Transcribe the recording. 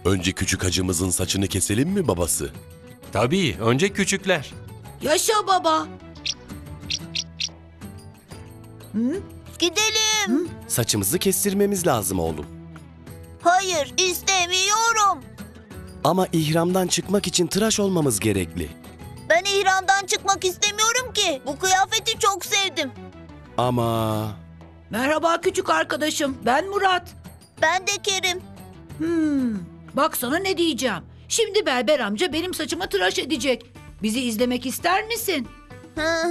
Önce küçük hacımızın saçını keselim mi babası? Tabii, önce küçükler. Yaşa baba. Gidelim. Saçımızı kestirmemiz lazım oğlum. Hayır, istemiyorum. Ama ihramdan çıkmak için tıraş olmamız gerekli. Ben ihramdan çıkmak istemiyorum ki. Bu kıyafeti çok sevdim. Ama Merhaba küçük arkadaşım. Ben Murat. Ben de Kerim. Bak sana ne diyeceğim. Şimdi berber amca benim saçımı tıraş edecek. Bizi izlemek ister misin? Hı